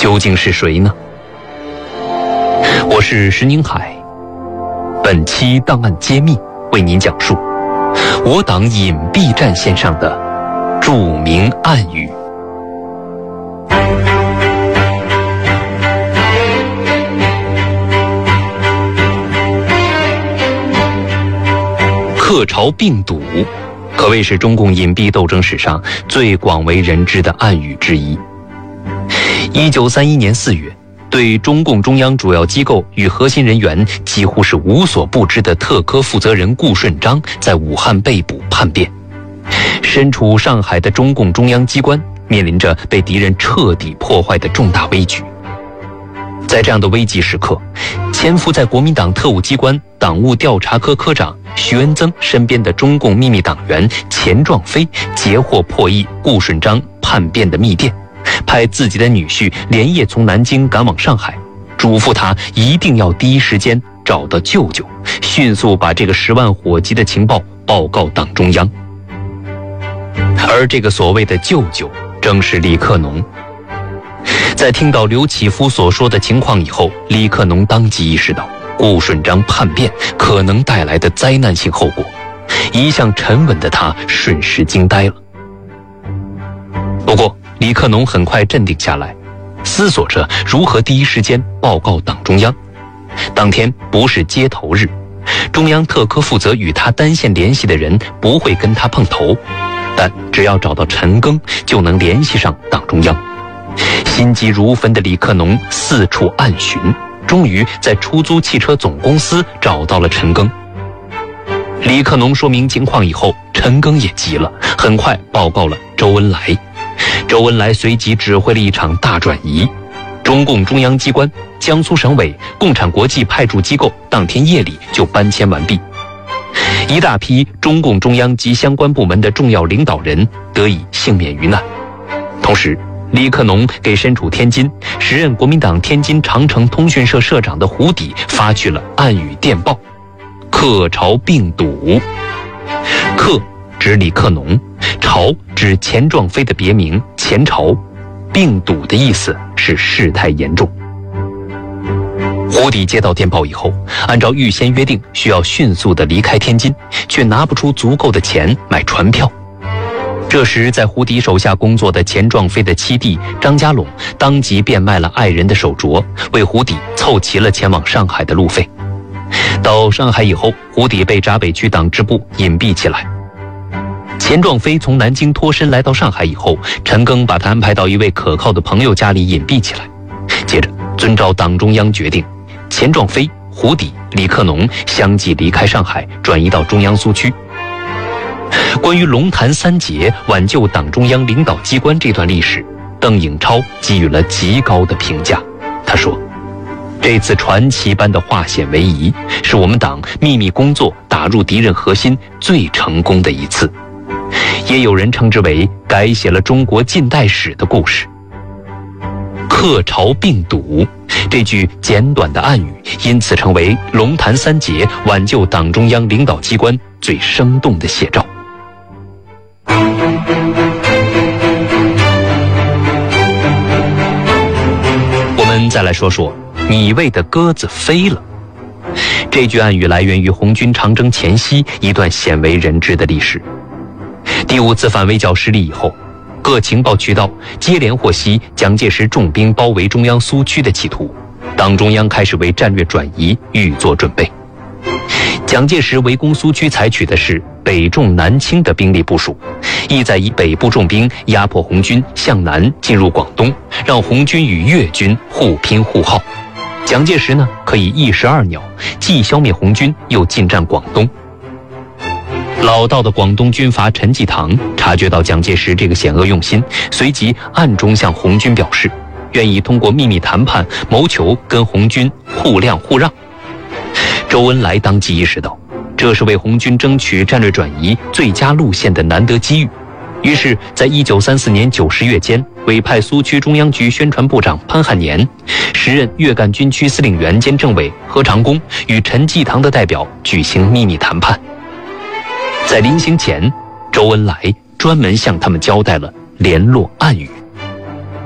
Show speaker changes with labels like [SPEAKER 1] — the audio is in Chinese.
[SPEAKER 1] 究竟是谁呢？我是石宁海，本期档案揭秘为您讲述我党隐蔽战线上的著名暗语。克朝并笃可谓是中共隐蔽斗争史上最广为人知的暗语之一。1931年4月，对中共中央主要机构与核心人员几乎是无所不知的特科负责人顾顺章在武汉被捕叛变。身处上海的中共中央机关面临着被敌人彻底破坏的重大危局。在这样的危急时刻，潜伏在国民党特务机关党务调查科科长徐恩曾身边的中共秘密党员钱壮飞截获破译顾顺章叛变的密电，派自己的女婿连夜从南京赶往上海，嘱咐他一定要第一时间找到舅舅，迅速把这个10万火急的情报报告党中央。而这个所谓的舅舅正是李克农。在听到刘启夫所说的情况以后，李克农当即意识到顾顺章叛变可能带来的灾难性后果，一向沉稳的他瞬时惊呆了。不过李克农很快镇定下来，思索着如何第一时间报告党中央。当天不是接头日，中央特科负责与他单线联系的人不会跟他碰头，但只要找到陈赓就能联系上党中央。心急如焚的李克农四处暗寻，终于在出租汽车总公司找到了陈赓。李克农说明情况以后，陈赓也急了，很快报告了周恩来。周恩来随即指挥了一场大转移，中共中央机关、江苏省委、共产国际派驻机构当天夜里就搬迁完毕，一大批中共中央及相关部门的重要领导人得以幸免于难。同时李克农给身处天津、时任国民党天津长城通讯社社长的胡底发去了暗语电报：克朝并笃。克指李克农，朝指钱壮飞的别名钱朝，并笃的意思是事态严重。胡底接到电报以后，按照预先约定需要迅速地离开天津，却拿不出足够的钱买船票。这时在胡底手下工作的钱壮飞的七弟张家陇当即变卖了爱人的手镯，为胡底凑齐了前往上海的路费。到上海以后，胡底被闸北区党支部隐蔽起来。钱壮飞从南京脱身来到上海以后，陈赓把他安排到一位可靠的朋友家里隐蔽起来。接着遵照党中央决定，钱壮飞、胡底、李克农相继离开上海，转移到中央苏区。关于龙潭三杰挽救党中央领导机关这段历史，邓颖超给予了极高的评价。他说，这次传奇般的化险为夷，是我们党秘密工作打入敌人核心最成功的一次，也有人称之为改写了中国近代史的故事。克朝并笃这句简短的暗语因此成为龙潭三杰挽救党中央领导机关最生动的写照。我们再来说说你喂的鸽子飞了。这句暗语来源于红军长征前夕一段鲜为人知的历史。第5次反围剿失利以后，各情报渠道接连获悉蒋介石重兵包围中央苏区的企图，党中央开始为战略转移预做准备。蒋介石围攻苏区采取的是北重南轻的兵力部署，意在以北部重兵压迫红军向南进入广东，让红军与粤军互拼互耗。蒋介石呢，可以一石二鸟，既消灭红军，又进占广东。老道的广东军阀陈济棠察觉到蒋介石这个险恶用心，随即暗中向红军表示，愿意通过秘密谈判谋求跟红军互谅互让。周恩来当即意识到，这是为红军争取战略转移最佳路线的难得机遇，于是在1934年9、10月间，委派苏区中央局宣传部长潘汉年，时任粤赣军区司令员兼政委何长工与陈济棠的代表举行秘密谈判。在临行前，周恩来专门向他们交代了联络暗语。